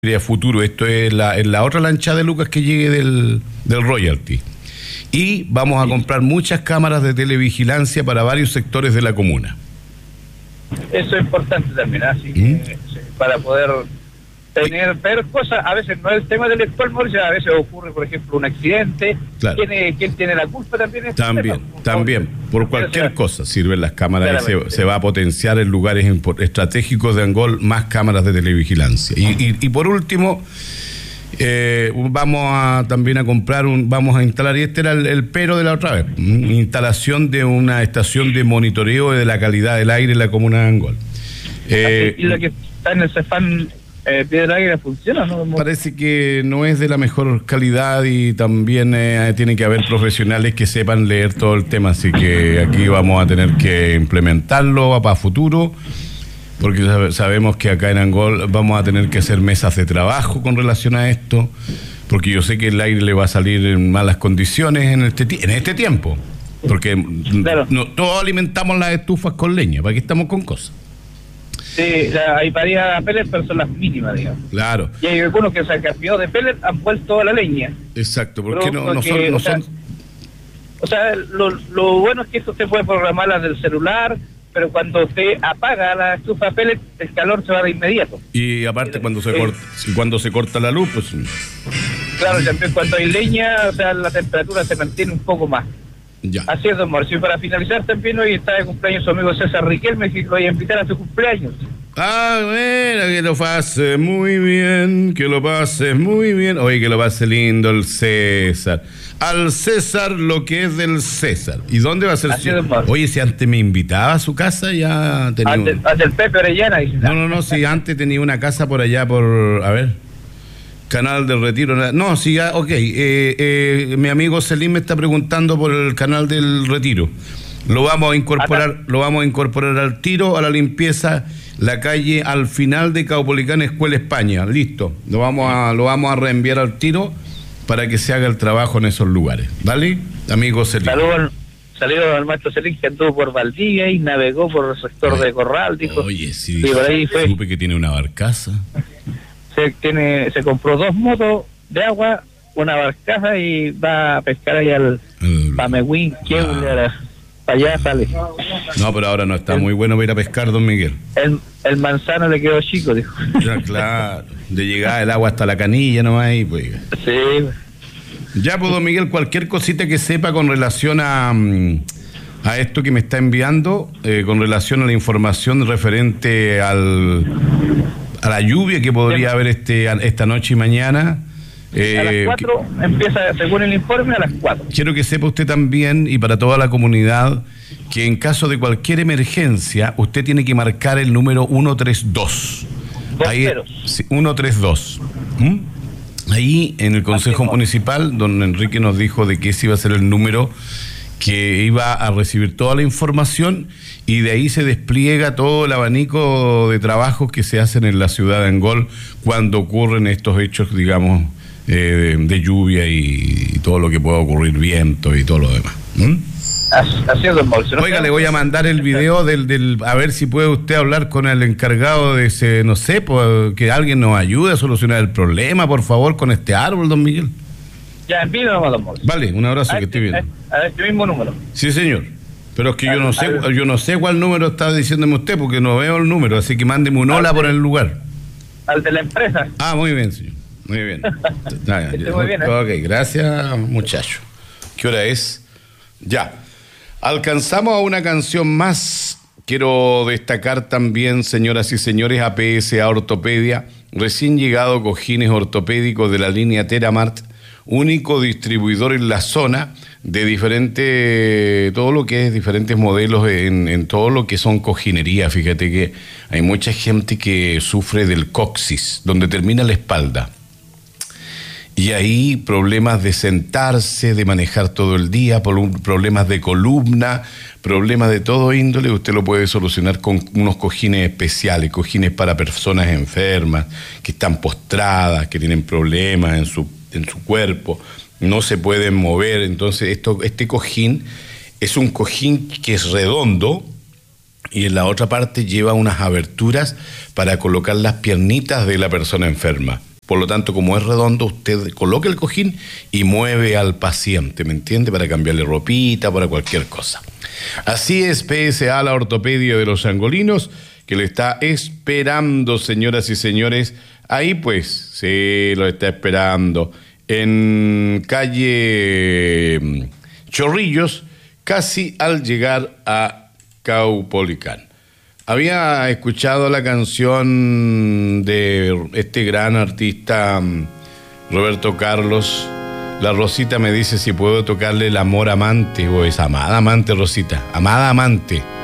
futuro. Esto es la otra lancha de Lucas que llegue del royalty. Y vamos a comprar muchas cámaras de televigilancia para varios sectores de la comuna. Eso es importante también, así que para poder ver cosas. A veces no es el tema del actual, Mauricio, a veces ocurre, por ejemplo, un accidente. Claro. ¿Quién tiene la culpa también? También, por cualquier cosa sirven las cámaras. Se va a potenciar en lugares estratégicos de Angol más cámaras de televigilancia. Y por último, vamos a instalar, y este era el pero de la otra vez, instalación de una estación de monitoreo de la calidad del aire en la comuna de Angol. ¿Y lo que está en el Cefam Piedra Águila funciona, no? Parece que no es de la mejor calidad y también tiene que haber profesionales que sepan leer todo el tema, así que aquí vamos a tener que implementarlo para futuro, porque sabemos que acá en Angol vamos a tener que hacer mesas de trabajo con relación a esto, porque yo sé que el aire le va a salir en malas condiciones en este tiempo, porque claro, todos alimentamos las estufas con leña, ¿para qué estamos con cosas? Sí, hay varias pellets, pero son las mínimas, digamos. Claro. Y hay algunos que se han cambiado de pellet, han vuelto a la leña. Exacto, porque O sea, lo bueno es que esto se puede programar desde el celular, pero cuando usted apaga la estufa pellet, el calor se va de inmediato. Y aparte cuando se corta la luz, pues... Claro, también cuando hay leña, o sea, la temperatura se mantiene un poco más. Ya. Así es, don Mauricio. Y para finalizar también, hoy está de cumpleaños su amigo César Riquelme, que lo voy a invitar a su cumpleaños. Ah, bueno, que lo pase muy bien, que lo pase muy bien. Oye, que lo pase lindo el César. Al César lo que es del César. ¿Y dónde va a ser? Oye, si antes me invitaba a su casa, ya tenía... Ante el Pepe Orellana. No, si antes tenía una casa por allá a ver... Canal del Retiro. No, sí, ok. Mi amigo Selim me está preguntando por el Canal del Retiro. Lo vamos a incorporar al tiro, a la limpieza, la calle al final de Caupolicán, Escuela España. Listo. Lo vamos a reenviar al tiro para que se haga el trabajo en esos lugares. ¿Vale? Amigo Selim. Saludos al maestro Selim, que anduvo por Valdivia y navegó por el sector de Corral, dijo. Oye, sí, y por ahí supe que tiene una barcaza. Se compró 2 motos de agua, una barcaza, y va a pescar ahí al Pamegüín, para allá sale. No, pero ahora no está muy bueno para ir a pescar, don Miguel. El manzano le quedó chico, dijo. Ya, claro, de llegar el agua hasta la canilla nomás ahí, pues. Sí. Ya, pues, don Miguel, cualquier cosita que sepa con relación a esto que me está enviando, con relación a la información referente a la lluvia que podría haber esta noche y mañana. A las 4 empieza, según el informe, a las 4. Quiero que sepa usted también, y para toda la comunidad, que en caso de cualquier emergencia, usted tiene que marcar el número 132. Ahí, 132. Ahí en el Consejo Municipal, don Enrique nos dijo de que ese iba a ser el número que iba a recibir toda la información, y de ahí se despliega todo el abanico de trabajos que se hacen en la ciudad de Angol cuando ocurren estos hechos, digamos, de lluvia y todo lo que pueda ocurrir, viento y todo lo demás. Así es, don Mauricio. Oiga, le voy a mandar el video a ver si puede usted hablar con el encargado de ese, no sé, que alguien nos ayude a solucionar el problema, por favor, con este árbol, don Miguel. Ya, envío nomás, don Mauricio. Vale, un abrazo, que esté bien. A este mismo número. Sí, señor. Pero es que yo no sé cuál número está diciéndome usted, porque no veo el número, así que mándeme un hola por el lugar. Al de la empresa. Ah, muy bien, señor. Muy bien. Muy bien, Ok, gracias, muchacho. ¿Qué hora es? Ya. Alcanzamos a una canción más. Quiero destacar también, señoras y señores, a PSA Ortopedia, recién llegado cojines ortopédicos de la línea Teramart, único distribuidor en la zona de todo lo que es diferentes modelos en todo lo que son cojinería. Fíjate que hay mucha gente que sufre del coxis, donde termina la espalda. Y ahí problemas de sentarse, de manejar todo el día, problemas de columna, problemas de todo índole. Usted lo puede solucionar con unos cojines especiales, cojines para personas enfermas, que están postradas, que tienen problemas en su cuerpo, no se pueden mover. Entonces este cojín es un cojín que es redondo, y en la otra parte lleva unas aberturas para colocar las piernitas de la persona enferma. Por lo tanto, como es redondo, usted coloca el cojín y mueve al paciente, ¿me entiende? Para cambiarle ropita, para cualquier cosa. Así es PSA, la ortopedia de los angolinos, que le está esperando, señoras y señores. Ahí pues, sí, lo está esperando. En calle Chorrillos, casi al llegar a Caupolicán. Había escuchado la canción de este gran artista Roberto Carlos. La Rosita me dice si puedo tocarle el amor amante, o es amada amante, Rosita, amada amante.